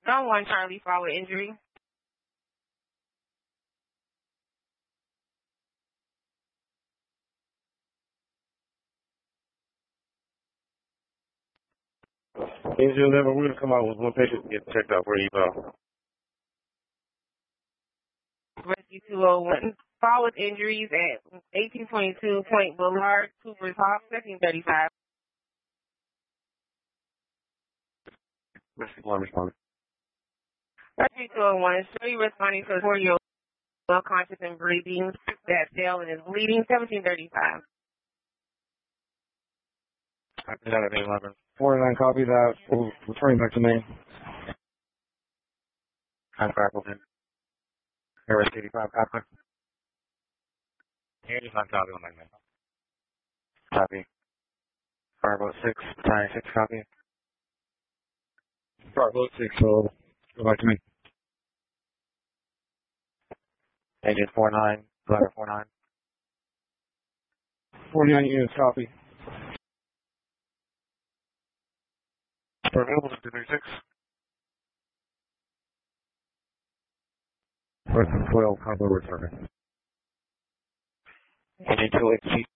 On 1 Charlie, follow injury. Angel never we're gonna come out with one patient to get checked out for eval. Rescue 201. Fall with injuries at 1822 Point Boulevard, Cooper's Hawk, 1735. Rescue 1 responding. Rescue 201. Shorty responding to a 4-year-old unconscious and breathing that fell and is bleeding, 1735. Copy that at 811. 49 copy that. Returning back to me. Contract open. Harris 85 copy. Here is not copy on that man. Copy. Fireboat 6, battalion 6 copy. Fireboat 6, so go back to me. Agent 49, letter 49. 49 units copy. For available to 236. For 12 combo return. Agent 286.